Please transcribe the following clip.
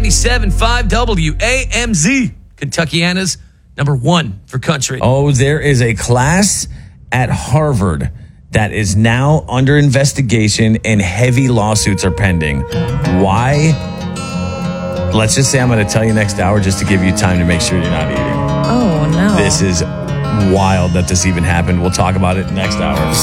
97.5 WAMZ. Kentuckiana's number one for country. Oh, there is a class at Harvard that is now under investigation and heavy lawsuits are pending. Why? Let's just say I'm going to tell you next hour just to give you time to make sure you're not eating. Oh, no. This is wild that this even happened. We'll talk about it next hour.